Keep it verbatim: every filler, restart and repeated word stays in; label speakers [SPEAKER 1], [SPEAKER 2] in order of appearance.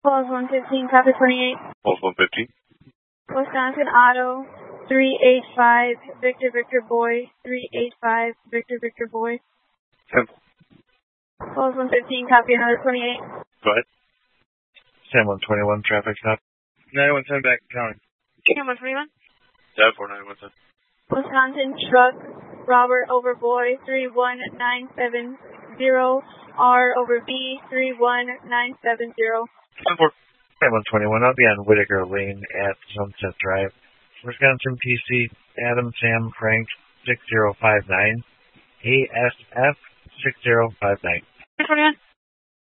[SPEAKER 1] Pulse one fifteen, copy twenty-eight.
[SPEAKER 2] Pulse one fifteen.
[SPEAKER 1] Wisconsin Auto, three eight five, Victor Victor Boy, three eight five, Victor Victor Boy.
[SPEAKER 2] ten.
[SPEAKER 1] Pulse one fifteen, copy another twenty-eight.
[SPEAKER 2] Go ahead.
[SPEAKER 3] San one twenty-one, traffic stop.
[SPEAKER 2] nine one ten back in county.
[SPEAKER 1] San one twenty-one.
[SPEAKER 2] Dad four nine one ten.
[SPEAKER 1] Wisconsin Truck, Robert over Boy, three one nine seven zero, R over B, three one nine seven zero.
[SPEAKER 2] ten four.
[SPEAKER 3] San one twenty-one, I'll be on Whitaker Lane at Sunset Drive. Wisconsin P C, Adam Sam Frank, six zero five nine, A S F six zero five nine.
[SPEAKER 1] ten twenty-one.